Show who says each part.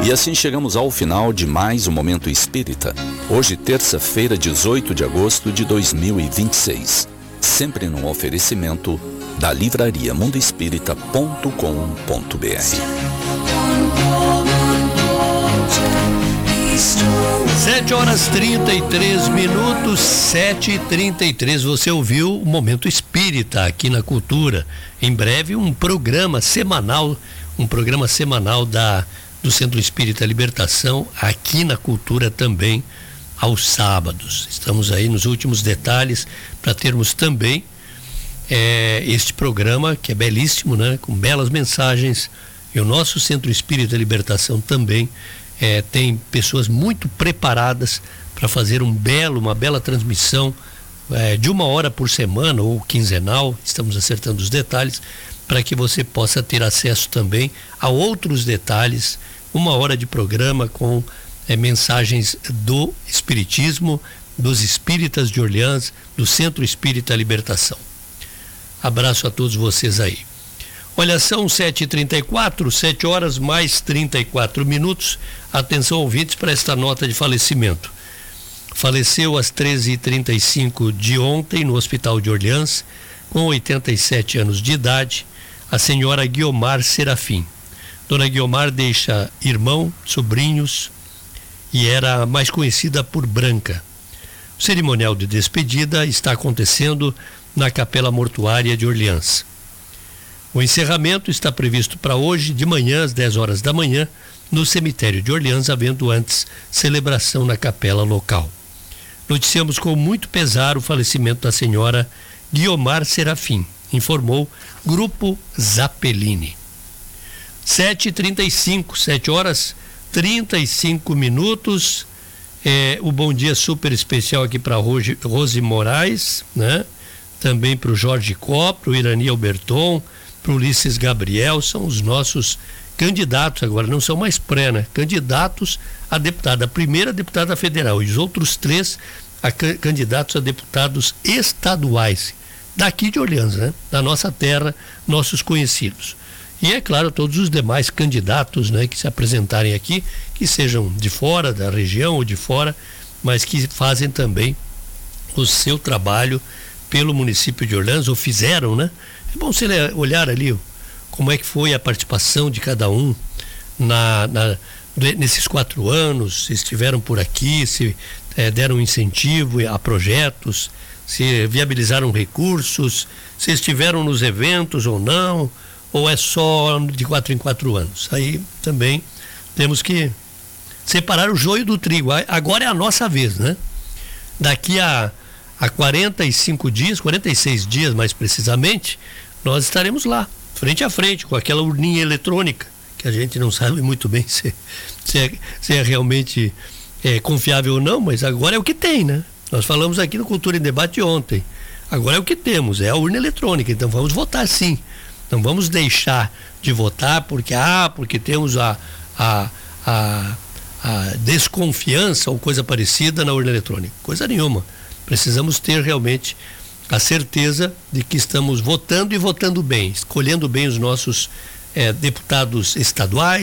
Speaker 1: E assim chegamos ao final de mais um Momento Espírita. Hoje, terça-feira, 18 de agosto de 2026. Sempre num oferecimento da livraria mundoespírita.com.br.
Speaker 2: 7h33, 7h33. Você ouviu o Momento Espírita aqui na Cultura. Em breve um programa semanal do Centro Espírita Libertação aqui na Cultura também aos sábados. Estamos aí nos últimos detalhes para termos também este programa que é belíssimo, né? Com belas mensagens. E o nosso Centro Espírita Libertação também tem pessoas muito preparadas para fazer uma bela transmissão de 1 hora por semana ou quinzenal. Estamos acertando os detalhes para que você possa ter acesso também a outros detalhes. 1 hora de programa com mensagens do Espiritismo, dos Espíritas de Orleans, do Centro Espírita Libertação. Abraço a todos vocês aí. Olha, são 7h34, 7 horas mais 34 minutos. Atenção, ouvintes, para esta nota de falecimento. Faleceu às 13h35 de ontem no Hospital de Orleans, com 87 anos de idade, a senhora Guiomar Serafim. Dona Guiomar deixa irmão, sobrinhos e era mais conhecida por Branca. O cerimonial de despedida está acontecendo na Capela Mortuária de Orleans. O encerramento está previsto para hoje de manhã, às 10 horas da manhã, no cemitério de Orleans, havendo antes celebração na capela local. Noticiamos com muito pesar o falecimento da senhora Guiomar Serafim, informou Grupo Zappellini. 7h35, 7 horas 35 minutos. O bom dia super especial aqui para Rose Moraes, né? Também para o Jorge Có, para o Irani Alberton, para o Ulisses Gabriel. São os nossos candidatos agora, não são mais né? Candidatos a deputada, a primeira deputada federal e os outros 3 candidatos a deputados estaduais daqui de Orleans, né? Da nossa terra, nossos conhecidos. E é claro, todos os demais candidatos, né, que se apresentarem aqui, que sejam de fora da região ou de fora, mas que fazem também o seu trabalho pelo município de Orleans, ou fizeram, né? É bom você olhar ali como é que foi a participação de cada um nesses 4 anos, se estiveram por aqui, se deram incentivo a projetos, se viabilizaram recursos, se estiveram nos eventos ou não, ou é só de 4 em 4 anos. Aí também temos que separar o joio do trigo. Agora é a nossa vez, né? Daqui a 45 dias, 46 dias mais precisamente, nós estaremos lá, frente a frente, com aquela urninha eletrônica, que a gente não sabe muito bem se é realmente confiável ou não, mas agora é o que tem, né? Nós falamos aqui no Cultura em Debate ontem. Agora é o que temos, é a urna eletrônica, então vamos votar sim. Não vamos deixar de votar porque temos a desconfiança ou coisa parecida na urna eletrônica. Coisa nenhuma. Precisamos ter realmente a certeza de que estamos votando e votando bem, escolhendo bem os nossos deputados estaduais,